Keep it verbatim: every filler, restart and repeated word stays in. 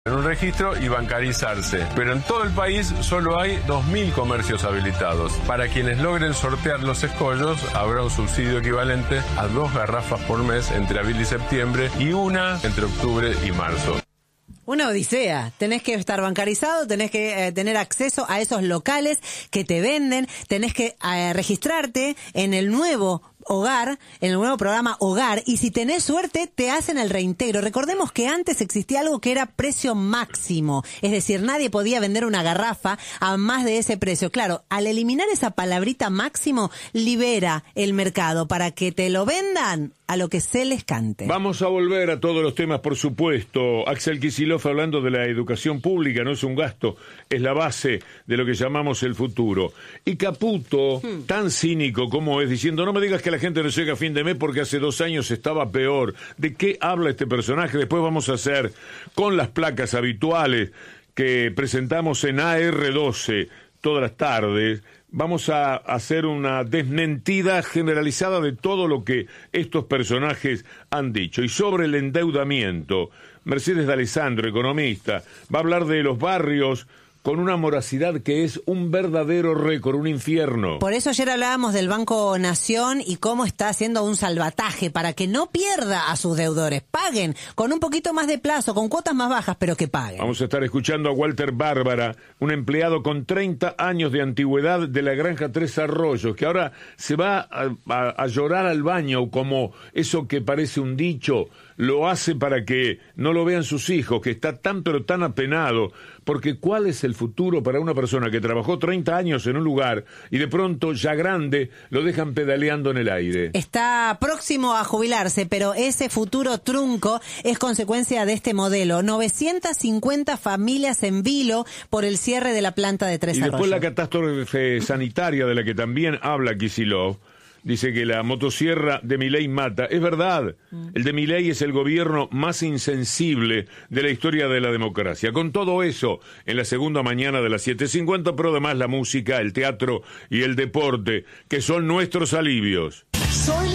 en un registro y bancarizarse. Pero en todo el país solo hay dos mil comercios habilitados. Para quienes logren sortear los escollos, habrá un subsidio equivalente a dos garrafas por mes entre abril y septiembre y una entre octubre y marzo. Una odisea. Tenés que estar bancarizado, tenés que eh, tener acceso a esos locales que te venden, tenés que eh, registrarte en el nuevo Hogar, en el nuevo programa Hogar, y si tenés suerte te hacen el reintegro. Recordemos que antes existía algo que era precio máximo, es decir, nadie podía vender una garrafa a más de ese precio. Claro, al eliminar esa palabrita máximo, libera el mercado para que te lo vendan a lo que se les cante. Vamos a volver a todos los temas, por supuesto. Axel Kicillof hablando de la educación pública, no es un gasto, es la base de lo que llamamos el futuro. Y Caputo, hmm. tan cínico como es, diciendo, no me digas que la gente no llega a fin de mes porque hace dos años estaba peor. ¿De qué habla este personaje? Después vamos a hacer con las placas habituales que presentamos en A R doce todas las tardes. Vamos a hacer una desmentida generalizada de todo lo que estos personajes han dicho. Y sobre el endeudamiento, Mercedes D'Alessandro, economista, va a hablar de los barrios con una morosidad que es un verdadero récord, un infierno. Por eso ayer hablábamos del Banco Nación y cómo está haciendo un salvataje para que no pierda a sus deudores. Paguen con un poquito más de plazo, con cuotas más bajas, pero que paguen. Vamos a estar escuchando a Walter Bárbara, un empleado con treinta años de antigüedad de la Granja Tres Arroyos, que ahora se va a, a, a llorar al baño, como eso que parece un dicho, lo hace para que no lo vean sus hijos, que está tan pero tan apenado, porque ¿cuál es el futuro para una persona que trabajó treinta años en un lugar y de pronto, ya grande, lo dejan pedaleando en el aire? Está próximo a jubilarse, pero ese futuro trunco es consecuencia de este modelo. novecientas cincuenta familias en vilo por el cierre de la planta de Tres Arroyos. Y después la catástrofe sanitaria de la que también habla Kicillof. Dice que la motosierra de Milei mata. Es verdad, el de Milei es el gobierno más insensible de la historia de la democracia. Con todo eso, en la segunda mañana de las siete cincuenta, pero además la música, el teatro y el deporte, que son nuestros alivios. Soy